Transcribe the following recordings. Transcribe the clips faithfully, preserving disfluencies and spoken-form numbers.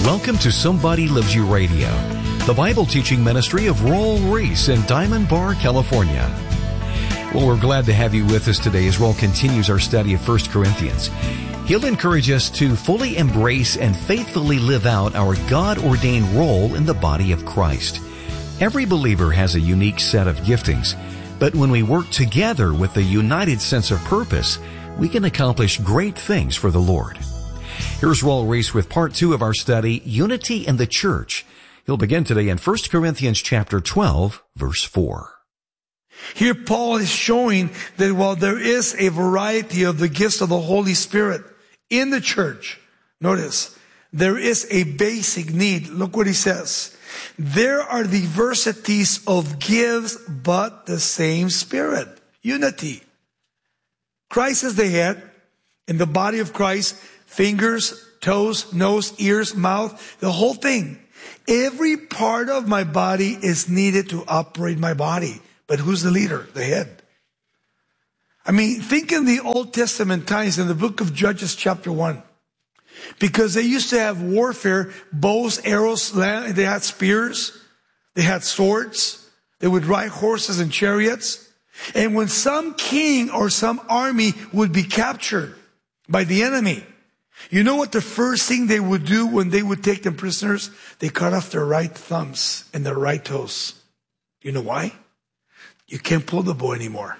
Welcome to Somebody Loves You Radio, the Bible teaching ministry of Raul Ries in Diamond Bar, California. Well, we're glad to have you with us today as Raul continues our study of First Corinthians. He'll encourage us to fully embrace and faithfully live out our God-ordained role in the body of Christ. Every believer has a unique set of giftings, but when we work together with a united sense of purpose, we can accomplish great things for the Lord. Here's Raul Ries with part two of our study, Unity in the Church. He'll begin today in First Corinthians chapter twelve, verse four. Here Paul is showing that while there is a variety of the gifts of the Holy Spirit in the church, notice, there is a basic need. Look what he says. There are diversities of gifts, but the same Spirit. Unity. Christ is the head. In the body of Christ, fingers, toes, nose, ears, mouth, the whole thing. Every part of my body is needed to operate my body. But who's the leader? The head. I mean, think in the Old Testament times, in the book of Judges chapter one. Because they used to have warfare, bows, arrows, they had spears, they had swords, they would ride horses and chariots. And when some king or some army would be captured by the enemy, you know what the first thing they would do when they would take them prisoners? They cut off their right thumbs and their right toes. You know why? You can't pull the bow anymore.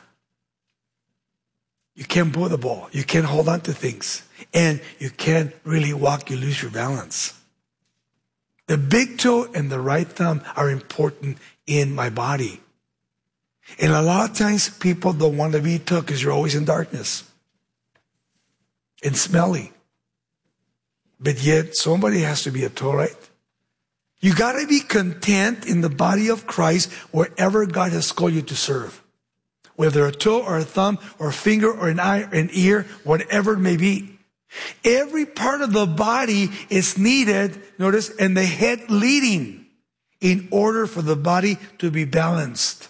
You can't pull the bow. You can't hold on to things. And you can't really walk. You lose your balance. The big toe and the right thumb are important in my body. And a lot of times people don't want to be took because you're always in darkness. And smelly. But yet somebody has to be a toe, right? You got to be content in the body of Christ wherever God has called you to serve. Whether a toe or a thumb or a finger or an eye or an ear, whatever it may be. Every part of the body is needed, notice, and the head leading in order for the body to be balanced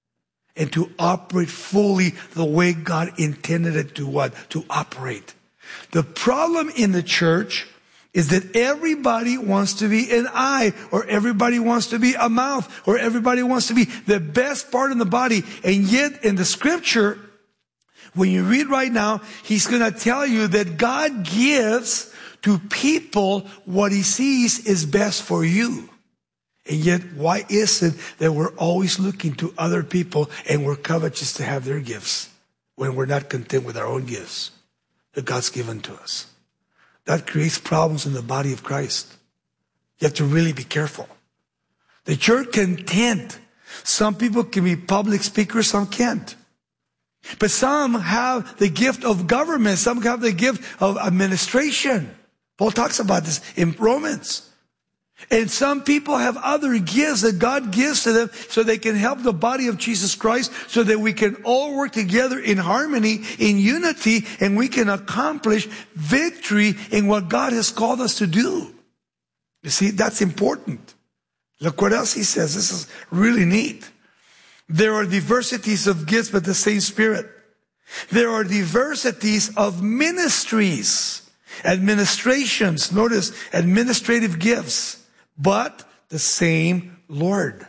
and to operate fully the way God intended it to what? To operate. The problem in the church is that everybody wants to be an eye, or everybody wants to be a mouth, or everybody wants to be the best part in the body. And yet in the scripture, when you read right now, he's going to tell you that God gives to people what he sees is best for you. And yet, why is it that we're always looking to other people and we're covetous to have their gifts when we're not content with our own gifts that God's given to us? That creates problems in the body of Christ. You have to really be careful. The church can tend. Some people can be public speakers, some can't. But some have the gift of government. Some have the gift of administration. Paul talks about this in Romans. And some people have other gifts that God gives to them so they can help the body of Jesus Christ, so that we can all work together in harmony, in unity, and we can accomplish victory in what God has called us to do. You see, that's important. Look what else he says. This is really neat. There are diversities of gifts, but the same Spirit. There are diversities of ministries, administrations. Notice, administrative gifts. But the same Lord.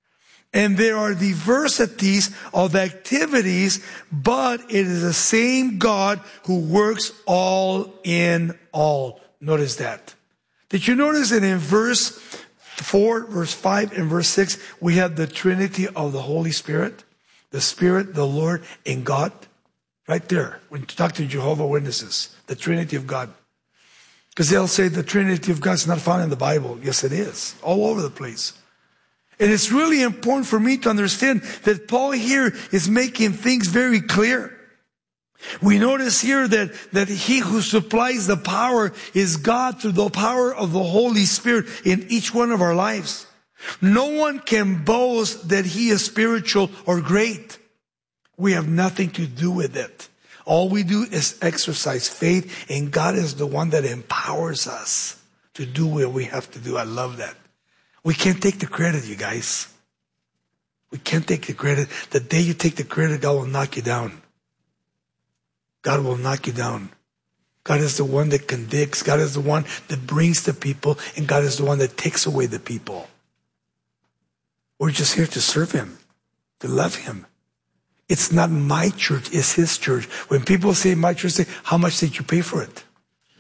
And there are diversities of activities, but it is the same God who works all in all. Notice that. Did you notice that in verse four, verse five, and verse six, we have the Trinity of the Holy Spirit? The Spirit, the Lord, and God. Right there. When you talk to Jehovah's Witnesses, the Trinity of God. Because they'll say the Trinity of God is not found in the Bible. Yes, it is. All over the place. And it's really important for me to understand that Paul here is making things very clear. We notice here that, that he who supplies the power is God through the power of the Holy Spirit in each one of our lives. No one can boast that he is spiritual or great. We have nothing to do with it. All we do is exercise faith, and God is the one that empowers us to do what we have to do. I love that. We can't take the credit, you guys. We can't take the credit. The day you take the credit, God will knock you down. God will knock you down. God is the one that convicts. God is the one that brings the people. And God is the one that takes away the people. We're just here to serve him, to love him. It's not my church, it's his church. When people say my church, say, how much did you pay for it?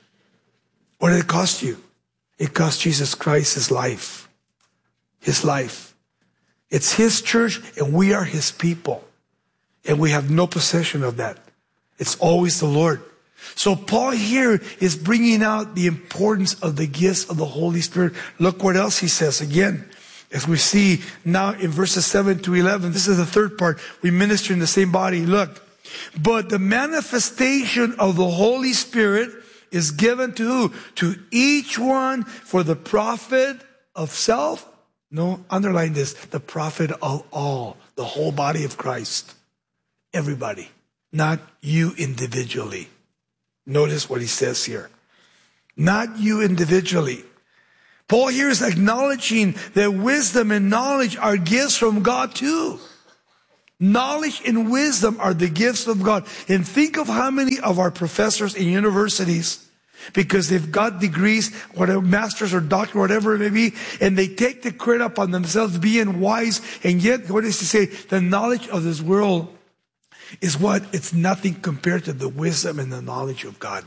What did it cost you? It cost Jesus Christ his life. His life. It's his church and we are his people. And we have no possession of that. It's always the Lord. So Paul here is bringing out the importance of the gifts of the Holy Spirit. Look what else he says again. As we see now in verses seven to eleven, this is the third part. We minister in the same body. Look, but the manifestation of the Holy Spirit is given to who? To each one for the profit of self. No, underline this. The profit of all. The whole body of Christ. Everybody. Not you individually. Notice what he says here. Not you individually. Paul here is acknowledging that wisdom and knowledge are gifts from God too. Knowledge and wisdom are the gifts of God. And think of how many of our professors in universities, because they've got degrees, whatever, masters or doctor, whatever it may be, and they take the credit upon themselves being wise, and yet, what does he say? The knowledge of this world is what? It's nothing compared to the wisdom and the knowledge of God.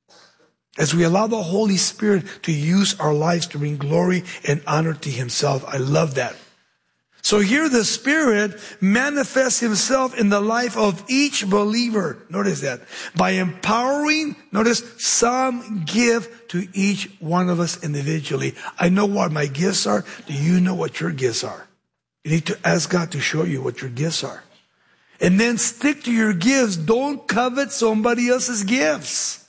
As we allow the Holy Spirit to use our lives to bring glory and honor to himself. I love that. So here the Spirit manifests himself in the life of each believer. Notice that. By empowering, notice, some gift to each one of us individually. I know what my gifts are. Do you know what your gifts are? You need to ask God to show you what your gifts are. And then stick to your gifts. Don't covet somebody else's gifts.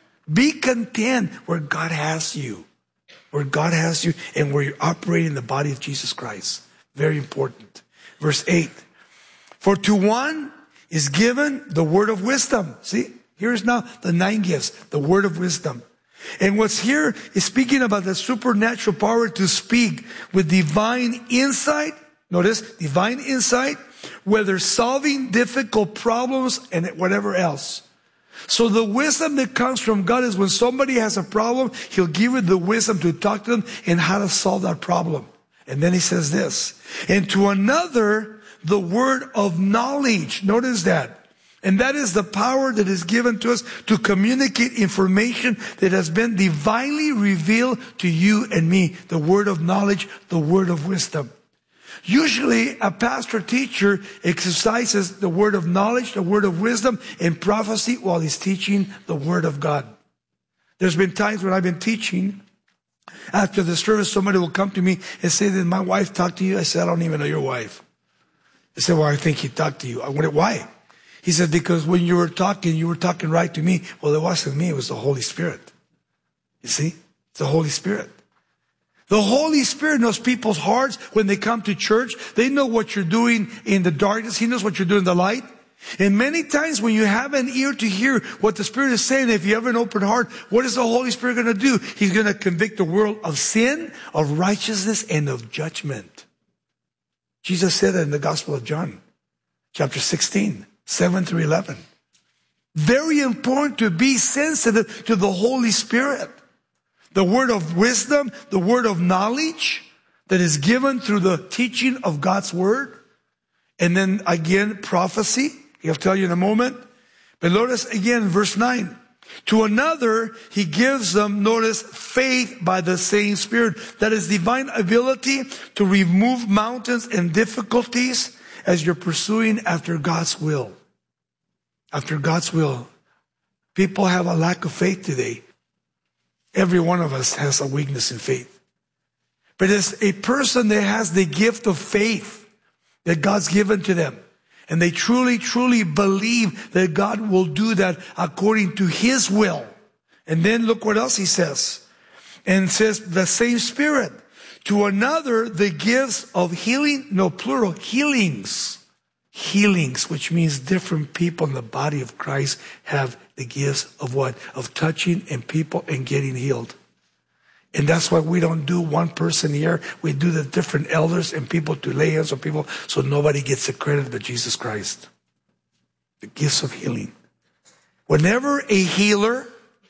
Be content where God has you. Where God has you and where you're operating in the body of Jesus Christ. Very important. Verse eight. For to one is given the word of wisdom. See, here's now the nine gifts. The word of wisdom. And what's here is speaking about the supernatural power to speak with divine insight. Notice, divine insight. Whether solving difficult problems and whatever else. So the wisdom that comes from God is when somebody has a problem, he'll give you the wisdom to talk to them and how to solve that problem. And then he says this, and to another, the word of knowledge. Notice that. And that is the power that is given to us to communicate information that has been divinely revealed to you and me. The word of knowledge, the word of wisdom. Usually a pastor teacher exercises the word of knowledge, the word of wisdom, and prophecy while he's teaching the word of God. There's been times when I've been teaching, after the service, somebody will come to me and say, did my wife talk to you? I said, I don't even know your wife. They said, well, I think he talked to you. I went, why? He said, because when you were talking, you were talking right to me. Well, it wasn't me, it was the Holy Spirit. You see? It's the Holy Spirit. The Holy Spirit knows people's hearts when they come to church. They know what you're doing in the darkness. He knows what you're doing in the light. And many times when you have an ear to hear what the Spirit is saying, if you have an open heart, what is the Holy Spirit going to do? He's going to convict the world of sin, of righteousness, and of judgment. Jesus said that in the Gospel of John, chapter sixteen, seven through eleven. Very important to be sensitive to the Holy Spirit. The word of wisdom, the word of knowledge that is given through the teaching of God's word. And then again, prophecy. He'll tell you in a moment. But notice again, verse nine. To another, he gives them, notice, faith by the same Spirit. That is divine ability to remove mountains and difficulties as you're pursuing after God's will. After God's will. People have a lack of faith today. Every one of us has a weakness in faith. But it's a person that has the gift of faith that God's given to them. And they truly, truly believe that God will do that according to His will. And then look what else He says. And it says the same Spirit. To another, the gifts of healing, no plural, healings. Healings, which means different people in the body of Christ have the gifts of what? Of touching and people and getting healed. And that's why we don't do one person here. We do the different elders and people to lay hands on people so nobody gets the credit but Jesus Christ. The gifts of healing. Whenever a healer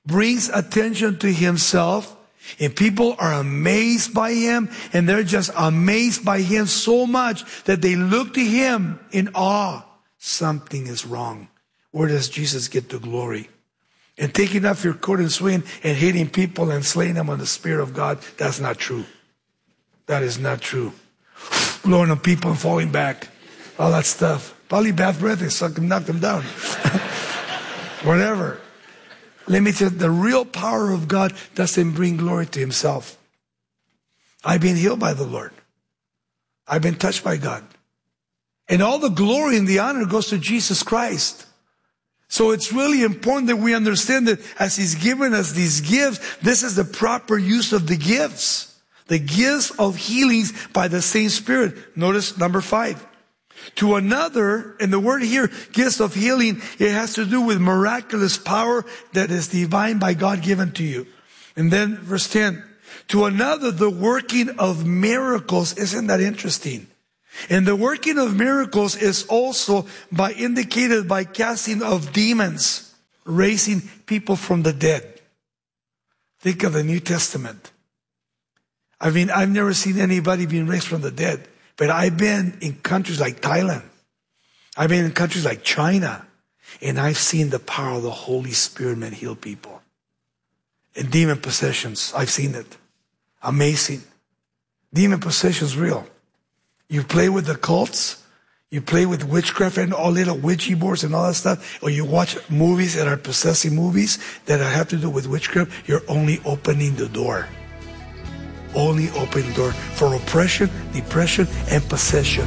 brings attention to himself, and people are amazed by him, and they're just amazed by him so much that they look to him in awe, something is wrong. Where does Jesus get the glory? And taking off your coat and swinging and hitting people and slaying them on the Spirit of God, that's not true. That is not true. Blowing on people and falling back. All that stuff. Probably bad breath and suck them, knock them down. Whatever. Let me tell you, the real power of God doesn't bring glory to himself. I've been healed by the Lord. I've been touched by God. And all the glory and the honor goes to Jesus Christ. So it's really important that we understand that as he's given us these gifts, this is the proper use of the gifts. The gifts of healings by the same Spirit. Notice number five. To another, and the word here, gifts of healing, it has to do with miraculous power that is divine by God given to you. And then verse ten. To another, the working of miracles. Isn't that interesting? And the working of miracles is also by indicated by casting of demons, raising people from the dead. Think of the New Testament. I mean, I've never seen anybody being raised from the dead, but I've been in countries like Thailand. I've been in countries like China, and I've seen the power of the Holy Spirit man heal people. And demon possessions, I've seen it. Amazing. Demon possession's real. You play with the cults, you play with witchcraft and all little Ouija boards and all that stuff, or you watch movies that are possessive movies that have to do with witchcraft, you're only opening the door. Only opening the door for oppression, depression, and possession.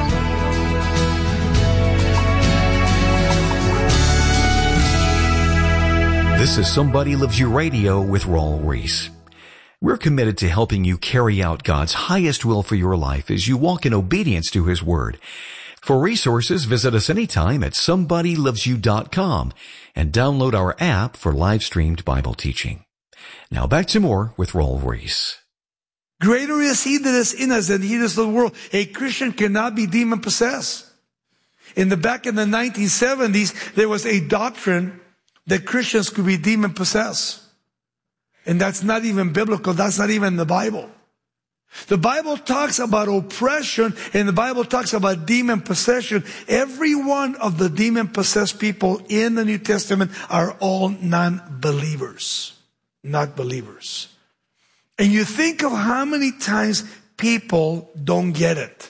This is Somebody Loves You Radio with Raul Ries. We're committed to helping you carry out God's highest will for your life as you walk in obedience to His Word. For resources, visit us anytime at somebody loves you dot com and download our app for live-streamed Bible teaching. Now back to more with Raul Ries. Greater is He that is in us than he that is in the world. A Christian cannot be demon-possessed. In the back in the nineteen seventies, there was a doctrine that Christians could be demon-possessed. And that's not even biblical. That's not even in the Bible. The Bible talks about oppression, and the Bible talks about demon possession. Every one of the demon-possessed people in the New Testament are all non-believers. Not believers. And you think of how many times people don't get it.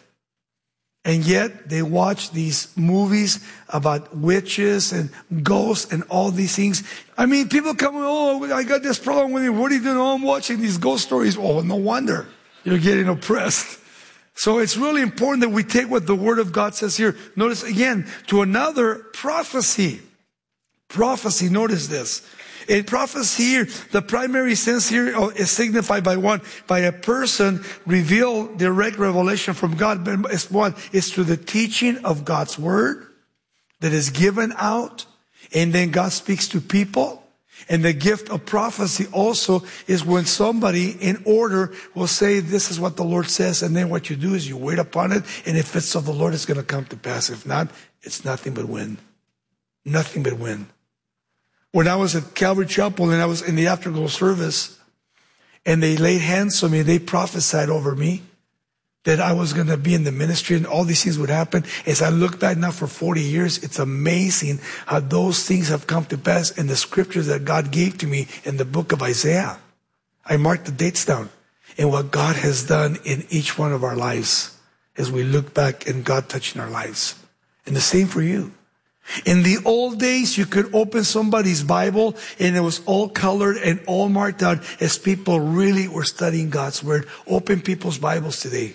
And yet they watch these movies about witches and ghosts and all these things. I mean, people come, oh, I got this problem with you. What are you doing? Oh, I'm watching these ghost stories. Oh, no wonder you're getting oppressed. So it's really important that we take what the Word of God says here. Notice again, to another, prophecy. Prophecy, notice this. In prophecy here, the primary sense here is signified by one, by a person revealed direct revelation from God. But it's one, it's through the teaching of God's Word that is given out, and then God speaks to people. And the gift of prophecy also is when somebody in order will say, this is what the Lord says, and then what you do is you wait upon it, and if it's of the Lord, it's going to come to pass. If not, it's nothing but wind. Nothing but wind. When I was at Calvary Chapel and I was in the afterglow service and they laid hands on me, they prophesied over me that I was going to be in the ministry and all these things would happen. As I look back now for forty years, it's amazing how those things have come to pass in the scriptures that God gave to me in the book of Isaiah. I marked the dates down and what God has done in each one of our lives as we look back and God touching our lives. And the same for you. In the old days, you could open somebody's Bible and it was all colored and all marked out as people really were studying God's Word. Open people's Bibles today.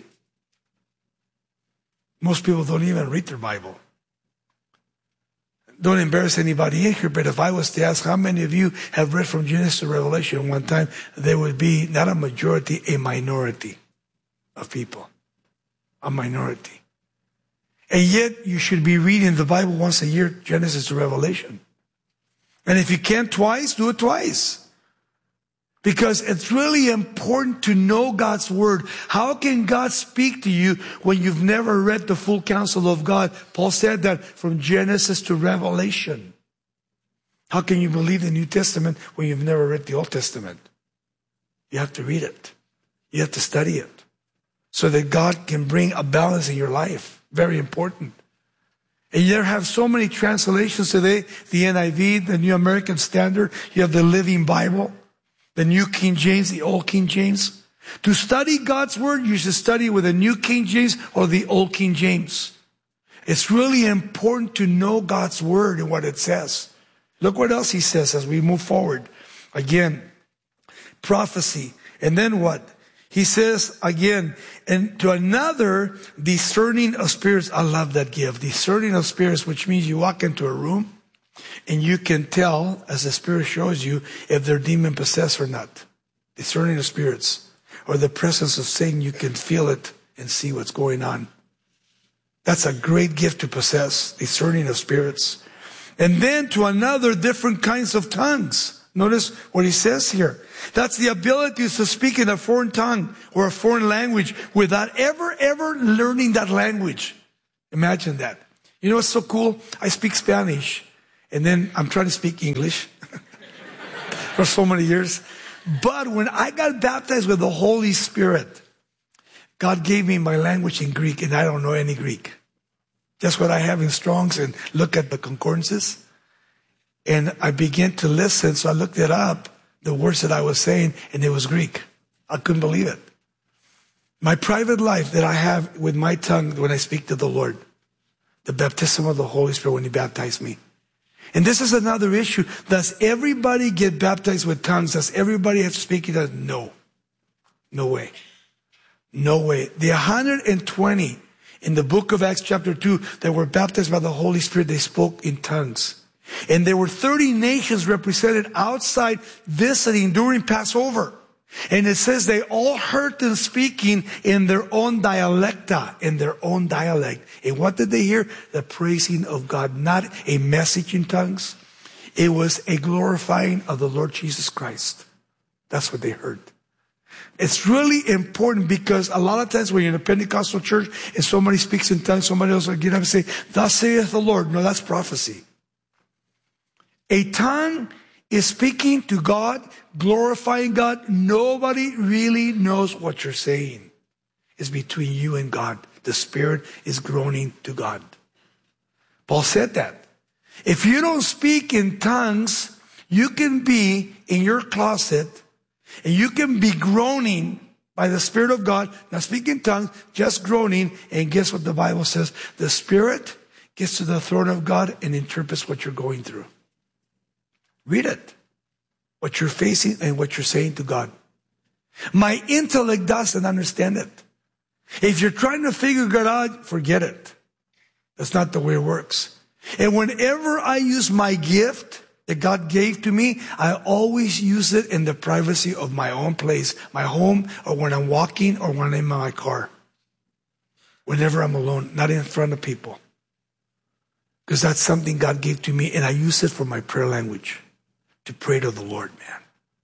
Most people don't even read their Bible. Don't embarrass anybody in here, but if I was to ask how many of you have read from Genesis to Revelation one time, there would be not a majority, a minority of people. A minority. And yet, you should be reading the Bible once a year, Genesis to Revelation. And if you can't twice, do it twice. Because it's really important to know God's Word. How can God speak to you when you've never read the full counsel of God? Paul said that from Genesis to Revelation. How can you believe the New Testament when you've never read the Old Testament? You have to read it. You have to study it so that God can bring a balance in your life. Very important. And you have so many translations today. The N I V, the New American Standard. You have the Living Bible, the New King James, the Old King James. To study God's Word, you should study with the New King James or the Old King James. It's really important to know God's Word and what it says. Look what else he says as we move forward. Again, prophecy. And then what? He says again, and to another, discerning of spirits. I love that gift. Discerning of spirits, which means you walk into a room and you can tell, as the Spirit shows you, if they're demon possessed or not. Discerning of spirits. Or the presence of Satan, you can feel it and see what's going on. That's a great gift to possess, discerning of spirits. And then to another, different kinds of tongues. Notice what he says here. That's the ability to speak in a foreign tongue or a foreign language without ever, ever learning that language. Imagine that. You know what's so cool? I speak Spanish, and then I'm trying to speak English for so many years. But when I got baptized with the Holy Spirit, God gave me my language in Greek, and I don't know any Greek. Just what I have in Strong's, and look at the concordances. And I began to listen, so I looked it up, the words that I was saying, and it was Greek. I couldn't believe it. My private life that I have with my tongue when I speak to the Lord. The baptism of the Holy Spirit when He baptized me. And this is another issue. Does everybody get baptized with tongues? Does everybody have to speak in tongues? No. No way. No way. The one hundred twenty in the book of Acts chapter two that were baptized by the Holy Spirit, they spoke in tongues. And there were thirty nations represented outside visiting during Passover. And it says they all heard them speaking in their own dialecta, in their own dialect. And what did they hear? The praising of God, not a message in tongues. It was a glorifying of the Lord Jesus Christ. That's what they heard. It's really important because a lot of times when you're in a Pentecostal church and somebody speaks in tongues, somebody else will get up and say, "Thus saith the Lord." No, that's prophecy. A tongue is speaking to God, glorifying God. Nobody really knows what you're saying. It's between you and God. The Spirit is groaning to God. Paul said that. If you don't speak in tongues, you can be in your closet and you can be groaning by the Spirit of God, not speaking in tongues, just groaning. And guess what the Bible says? The Spirit gets to the throne of God and interprets what you're going through. Read it. What you're facing and what you're saying to God. My intellect doesn't understand it. If you're trying to figure God out, forget it. That's not the way it works. And whenever I use my gift that God gave to me, I always use it in the privacy of my own place, my home, or when I'm walking, or when I'm in my car. Whenever I'm alone, not in front of people. Because that's something God gave to me, and I use it for my prayer language. To pray to the Lord, man.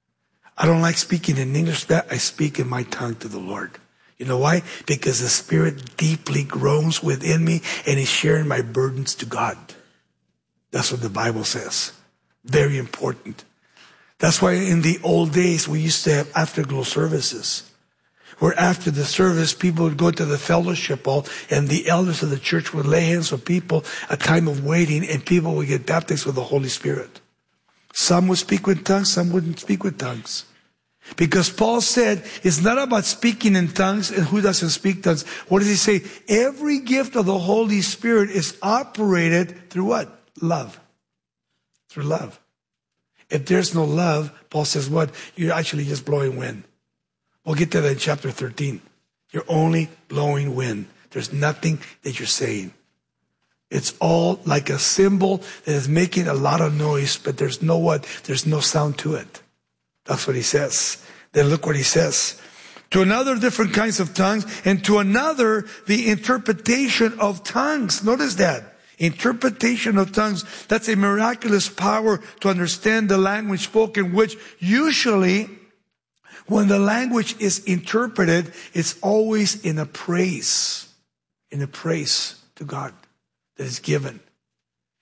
I don't like speaking in English, but I speak in my tongue to the Lord. You know why? Because the Spirit deeply groans within me and is sharing my burdens to God. That's what the Bible says. Very important. That's why in the old days we used to have afterglow services. Where after the service, people would go to the fellowship hall and the elders of the church would lay hands on people, a time of waiting, and people would get baptized with the Holy Spirit. Some would speak with tongues, some wouldn't speak with tongues. Because Paul said, it's not about speaking in tongues and who doesn't speak tongues. What does he say? Every gift of the Holy Spirit is operated through what? Love. Through love. If there's no love, Paul says what? You're actually just blowing wind. We'll get to that in chapter thirteen. You're only blowing wind. There's nothing that you're saying. It's all like a cymbal that is making a lot of noise, but there's no what? There's no sound to it. That's what he says. Then look what he says. To another, different kinds of tongues, and to another, the interpretation of tongues. Notice that. Interpretation of tongues. That's a miraculous power to understand the language spoken, which usually, when the language is interpreted, it's always in a praise. In a praise to God. That is given.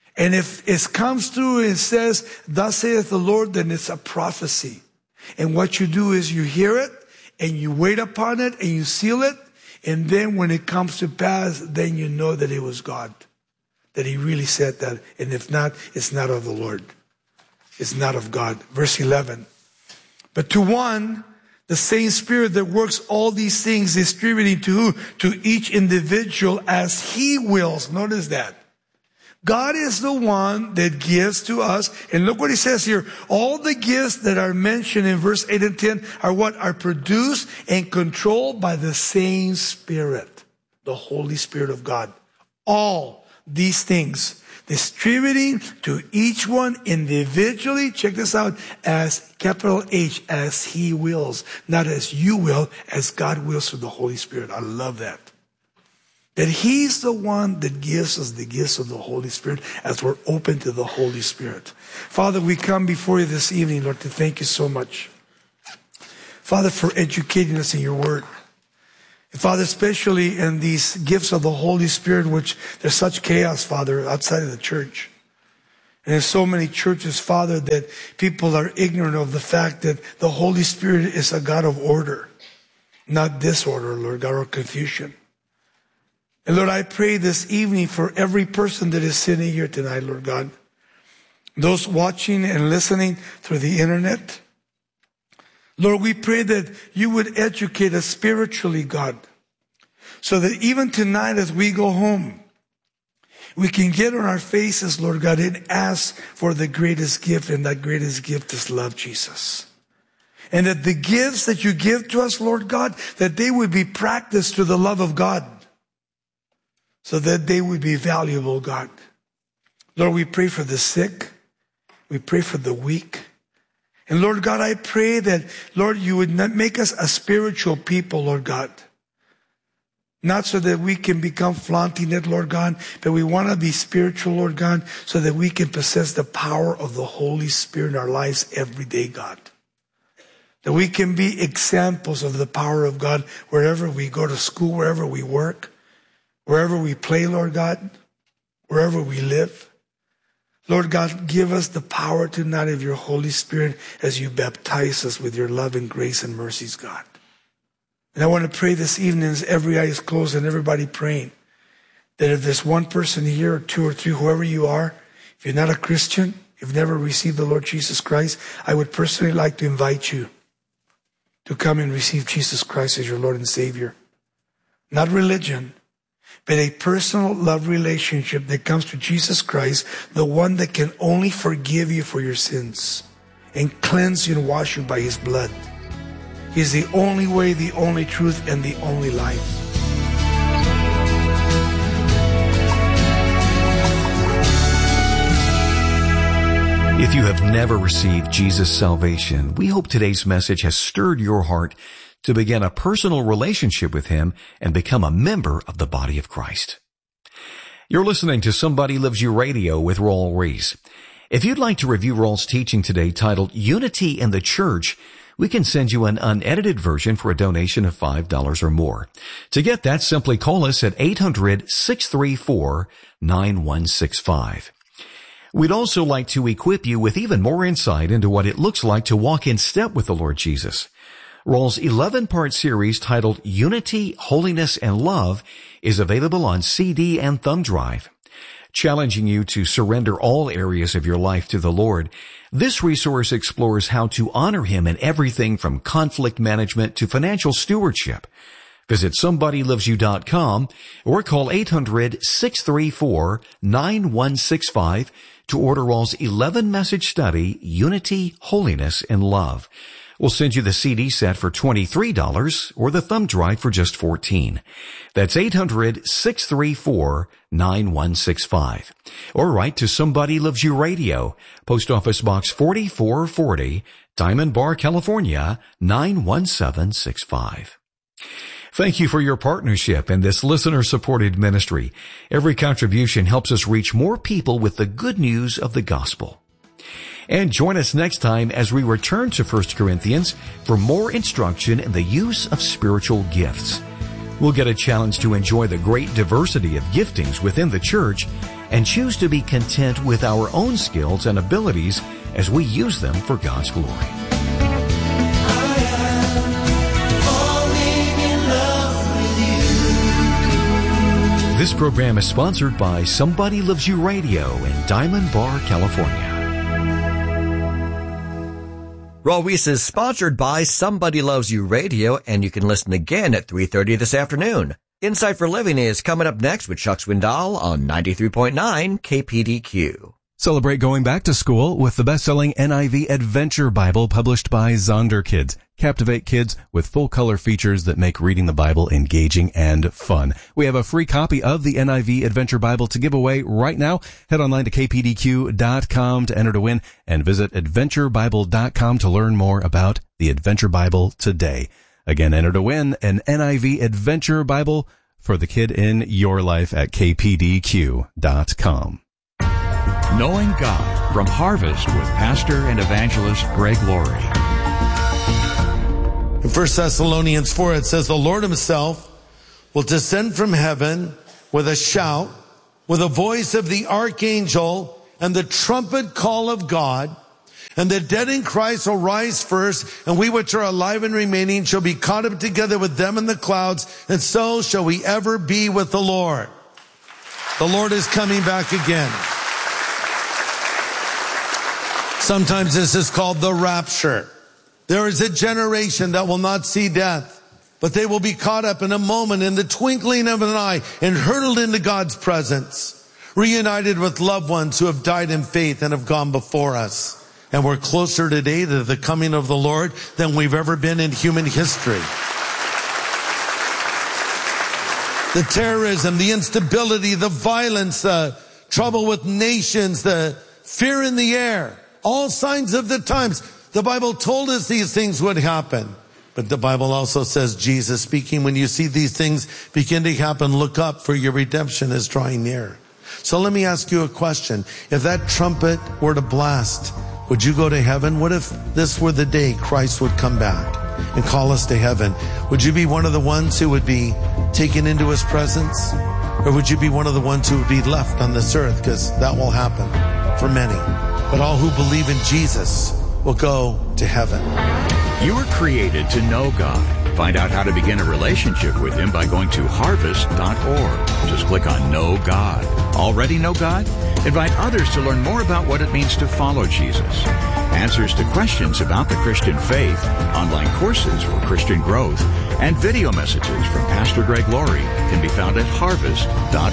And if it comes through and says, thus saith the Lord, then it's a prophecy. And what you do is you hear it and you wait upon it and you seal it. And then when it comes to pass, then you know that it was God, that he really said that. And if not, it's not of the Lord. It's not of God. Verse eleven. But to one, the same Spirit that works all these things, distributing to who? To each individual as he wills. Notice that. God is the one that gives to us. And look what he says here. All the gifts that are mentioned in verse eight and ten are what? Are produced and controlled by the same Spirit, the Holy Spirit of God. All these things, distributing to each one individually, check this out, as capital H, as he wills. Not as you will, as God wills through the Holy Spirit. I love that. That he's the one that gives us the gifts of the Holy Spirit as we're open to the Holy Spirit. Father, we come before you this evening, Lord, to thank you so much. Father, for educating us in your word. And Father, especially in these gifts of the Holy Spirit, which there's such chaos, Father, outside of the church. And there's so many churches, Father, that people are ignorant of the fact that the Holy Spirit is a God of order, not disorder, Lord God, or confusion. And Lord, I pray this evening for every person that is sitting here tonight, Lord God. Those watching and listening through the internet. Lord, we pray that you would educate us spiritually, God. So that even tonight as we go home, we can get on our faces, Lord God, and ask for the greatest gift. And that greatest gift is love, Jesus. And that the gifts that you give to us, Lord God, that they would be practiced to the love of God. So that they would be valuable, God. Lord, we pray for the sick. We pray for the weak. And Lord God, I pray that, Lord, you would not make us a spiritual people, Lord God. Not so that we can become flaunting it, Lord God, but we want to be spiritual, Lord God, so that we can possess the power of the Holy Spirit in our lives every day, God. That we can be examples of the power of God wherever we go to school, wherever we work. Wherever we play, Lord God, wherever we live. Lord God, give us the power tonight of your Holy Spirit as you baptize us with your love and grace and mercies, God. And I want to pray this evening as every eye is closed and everybody praying, that if there's one person here or two or three, whoever you are, if you're not a Christian, if you've never received the Lord Jesus Christ, I would personally like to invite you to come and receive Jesus Christ as your Lord and Savior. Not religion, but a personal love relationship that comes to Jesus Christ, the one that can only forgive you for your sins and cleanse you and wash you by his blood. He's the only way, the only truth, and the only life. If you have never received Jesus' salvation, we hope today's message has stirred your heart to begin a personal relationship with him and become a member of the body of Christ. You're listening to Somebody Loves You Radio with Raul Ries. If you'd like to review Raul's teaching today titled Unity in the Church, we can send you an unedited version for a donation of five dollars or more. To get that, simply call us at eight hundred, six three four, nine one six five. We'd also like to equip you with even more insight into what it looks like to walk in step with the Lord Jesus. Raul's eleven-part series titled Unity, Holiness, and Love is available on C D and thumb drive. Challenging you to surrender all areas of your life to the Lord, this resource explores how to honor him in everything from conflict management to financial stewardship. Visit somebody loves you dot com or call eight hundred, six three four, nine one six five to order Raul's eleven-message study, Unity, Holiness, and Love. We'll send you the C D set for twenty-three dollars or the thumb drive for just fourteen dollars. That's eight hundred, six three four, nine one six five. Or write to Somebody Loves You Radio, Post Office Box forty-four forty, Diamond Bar, California, nine one seven six five. Thank you for your partnership in this listener-supported ministry. Every contribution helps us reach more people with the good news of the gospel. And join us next time as we return to First Corinthians for more instruction in the use of spiritual gifts. We'll get a challenge to enjoy the great diversity of giftings within the church and choose to be content with our own skills and abilities as we use them for God's glory. This program is sponsored by Somebody Loves You Radio in Diamond Bar, California. Raul Ries is sponsored by Somebody Loves You Radio, and you can listen again at three thirty this afternoon. Insight for Living is coming up next with Chuck Swindoll on ninety-three point nine K P D Q. Celebrate going back to school with the best-selling N I V Adventure Bible published by Zonder Kids. Captivate kids with full-color features that make reading the Bible engaging and fun. We have a free copy of the N I V Adventure Bible to give away right now. Head online to K P D Q dot com to enter to win and visit adventure bible dot com to learn more about the Adventure Bible today. Again, enter to win an N I V Adventure Bible for the kid in your life at K P D Q dot com. Knowing God from Harvest with Pastor and Evangelist Greg Laurie. In First Thessalonians four, it says, the Lord himself will descend from heaven with a shout, with a voice of the archangel and the trumpet call of God. And the dead in Christ will rise first, and we which are alive and remaining shall be caught up together with them in the clouds, and so shall we ever be with the Lord. The Lord is coming back again. Sometimes this is called the rapture. There is a generation that will not see death, but they will be caught up in a moment, in the twinkling of an eye, and hurtled into God's presence, reunited with loved ones who have died in faith and have gone before us. And we're closer today to the coming of the Lord than we've ever been in human history. The terrorism, the instability, the violence, the trouble with nations, the fear in the air, all signs of the times. The Bible told us these things would happen. But the Bible also says, Jesus speaking, when you see these things begin to happen, look up, for your redemption is drawing near. So let me ask you a question. If that trumpet were to blast, would you go to heaven? What if this were the day Christ would come back and call us to heaven? Would you be one of the ones who would be taken into his presence? Or would you be one of the ones who would be left on this earth? Because that will happen for many. But all who believe in Jesus will go to heaven. You were created to know God. Find out how to begin a relationship with him by going to harvest dot org. Just click on Know God. Already know God? Invite others to learn more about what it means to follow Jesus. Answers to questions about the Christian faith, online courses for Christian growth, and video messages from Pastor Greg Laurie can be found at harvest dot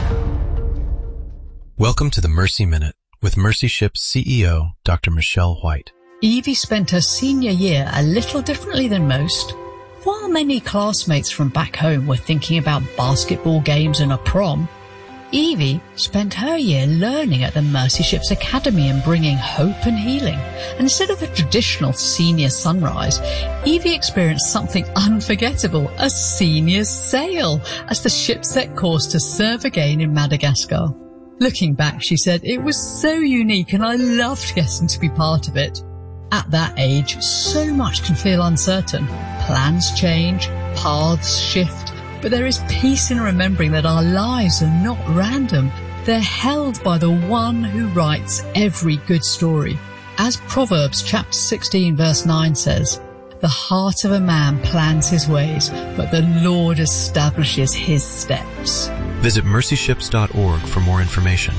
org. Welcome to the Mercy Minute with Mercy Ship's C E O, Doctor Michelle White. Evie spent her senior year a little differently than most. While many classmates from back home were thinking about basketball games and a prom, Evie spent her year learning at the Mercy Ships Academy and bringing hope and healing. And instead of a traditional senior sunrise, Evie experienced something unforgettable, a senior sail, as the ship set course to serve again in Madagascar. Looking back, she said, it was so unique and I loved getting to be part of it. At that age, so much can feel uncertain. Plans change, paths shift, but there is peace in remembering that our lives are not random. They're held by the one who writes every good story. As Proverbs chapter sixteen verse nine says, the heart of a man plans his ways, but the Lord establishes his steps. Visit mercy ships dot org for more information.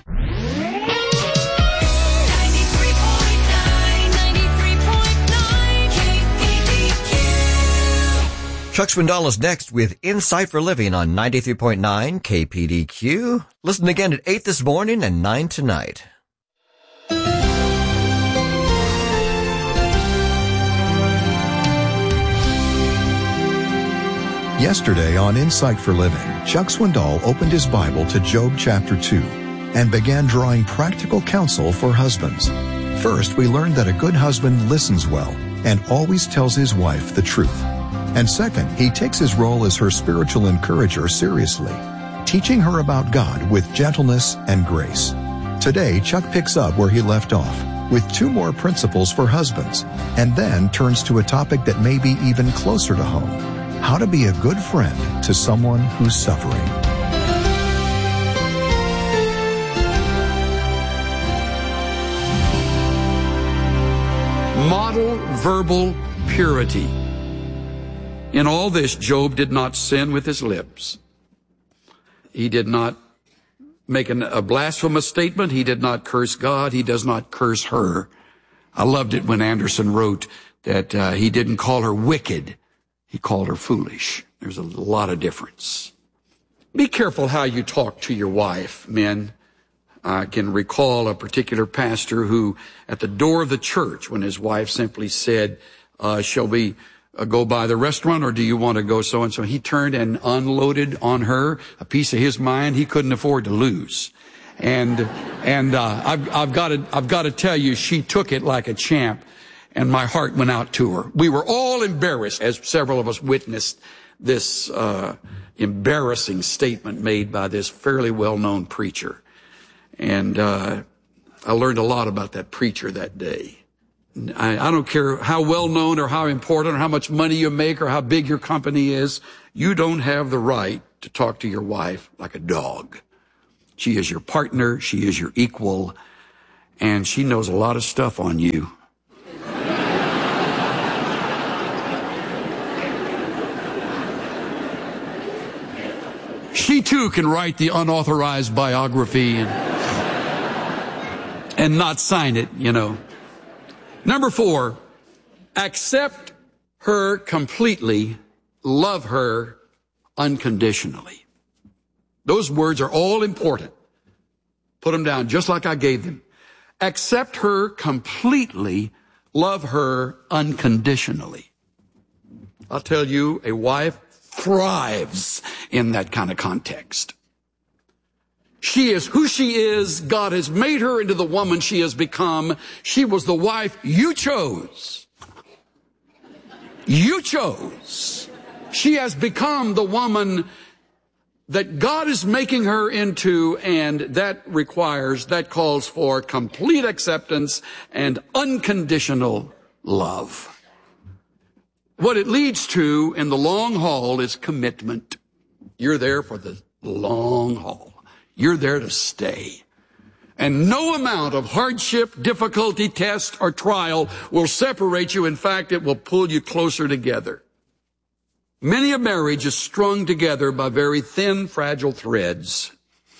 Chuck Swindoll is next with Insight for Living on ninety-three point nine K P D Q. Listen again at eight this morning and nine tonight. Yesterday on Insight for Living, Chuck Swindoll opened his Bible to Job chapter two and began drawing practical counsel for husbands. First, we learned that a good husband listens well and always tells his wife the truth. And second, he takes his role as her spiritual encourager seriously, teaching her about God with gentleness and grace. Today, Chuck picks up where he left off with two more principles for husbands, and then turns to a topic that may be even closer to home: how to be a good friend to someone who's suffering. Model verbal purity. In all this, Job did not sin with his lips. He did not make an, a blasphemous statement. He did not curse God. He does not curse her. I loved it when Anderson wrote that uh, he didn't call her wicked. He called her foolish. There's a lot of difference. Be careful how you talk to your wife, men. I can recall a particular pastor who, at the door of the church, when his wife simply said, uh, shall we uh, go by the restaurant, or do you want to go so-and-so? He turned and unloaded on her a piece of his mind he couldn't afford to lose. And, and, uh, I've, I've got to, I've got to tell you, she took it like a champ, and my heart went out to her. We were all embarrassed as several of us witnessed this, uh, embarrassing statement made by this fairly well-known preacher. And, uh, I learned a lot about that preacher that day. I, I don't care how well known or how important or how much money you make or how big your company is. You don't have the right to talk to your wife like a dog. She is your partner. She is your equal. And she knows a lot of stuff on you. She too can write the unauthorized biography and, and not sign it, you know. Number four, accept her completely, love her unconditionally. Those words are all important. Put them down just like I gave them. Accept her completely, love her unconditionally. I'll tell you, a wife thrives in that kind of context. She is who she is. God has made her into the woman she has become. She was the wife you chose. You chose. She has become the woman that God is making her into, and that requires, that calls for complete acceptance and unconditional love. What it leads to in the long haul is commitment. You're there for the long haul. You're there to stay. And no amount of hardship, difficulty, test, or trial will separate you. In fact, it will pull you closer together. Many a marriage is strung together by very thin, fragile threads.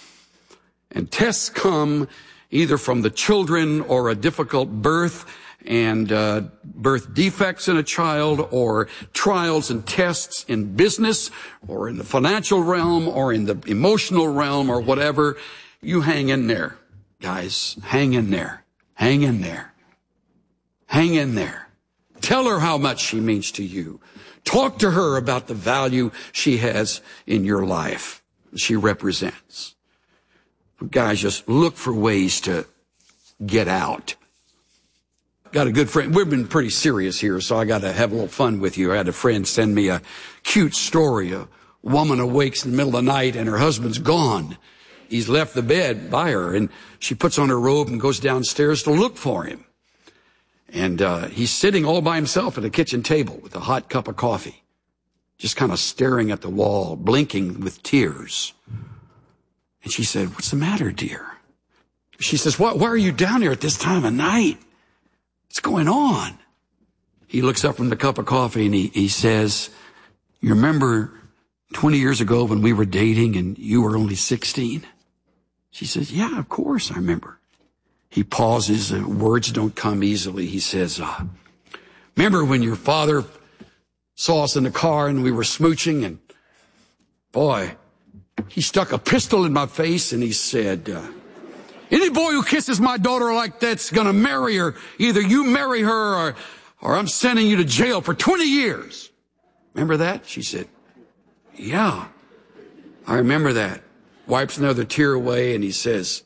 And tests come either from the children or a difficult birth and uh, birth defects in a child, or trials and tests in business or in the financial realm or in the emotional realm or whatever. You hang in there, guys. Hang in there. Hang in there. Hang in there. Tell her how much she means to you. Talk to her about the value she has in your life, she represents. Guys, just look for ways to get out. Got a good friend. We've been pretty serious here, so I got to have a little fun with you. I had a friend send me a cute story. A woman awakes in the middle of the night and her husband's gone. He's left the bed by her, and she puts on her robe and goes downstairs to look for him. And uh he's sitting all by himself at a kitchen table with a hot cup of coffee, just kind of staring at the wall, blinking with tears. And she said, "What's the matter, dear?" She says, "Why, why are you down here at this time of night? What's going on?" He looks up from the cup of coffee and he, he says, "You remember twenty years ago when we were dating and you were only sixteen? She says, "Yeah, of course I remember." He pauses, uh, words don't come easily. He says, uh, "Remember when your father saw us in the car and we were smooching, and boy, he stuck a pistol in my face and he said, uh, any boy who kisses my daughter like that's gonna marry her. Either you marry her or, or I'm sending you to jail for twenty years. Remember that?" She said, "Yeah, I remember that." Wipes another tear away and he says,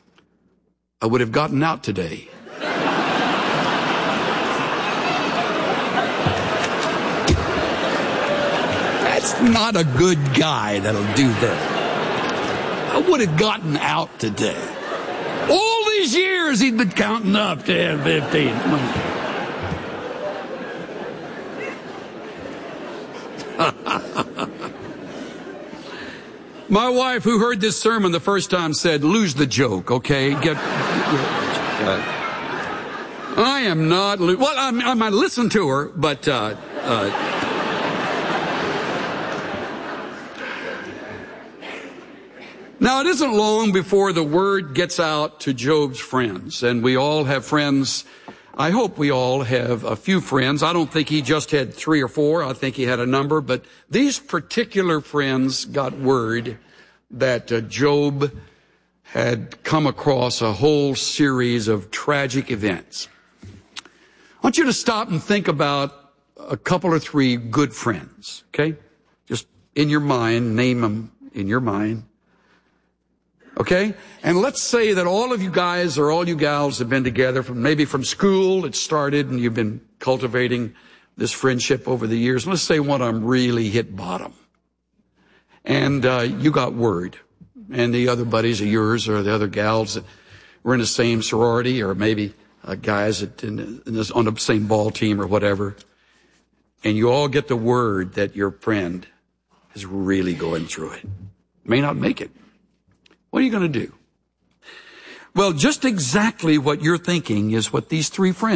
"I would have gotten out today." That's not a good guy that'll do that. "I would have gotten out today." All these years he'd been counting up, ten, fifteen. My wife, who heard this sermon the first time, said, "Lose the joke, okay? Get, get, I am not, lo- well, I'm, I might listen to her, but, uh, uh, now, it isn't long before the word gets out to Job's friends, and we all have friends. I hope we all have a few friends. I don't think he just had three or four. I think he had a number, but these particular friends got word that uh, Job had come across a whole series of tragic events. I want you to stop and think about a couple or three good friends, okay? Just in your mind, name them in your mind. Okay? And let's say that all of you guys or all you gals have been together from maybe from school. It started and you've been cultivating this friendship over the years. Let's say one of them really hit bottom. And uh, you got word. And the other buddies of yours or the other gals that were in the same sorority or maybe uh, guys that in, in this, on the same ball team or whatever. And you all get the word that your friend is really going through it. May not make it. What are you going to do? Well, just exactly what you're thinking is what these three friends